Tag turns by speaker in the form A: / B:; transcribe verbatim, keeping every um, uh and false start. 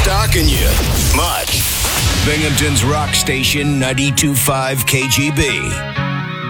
A: stalking you much. Binghamton's rock station ninety-two point five K G B.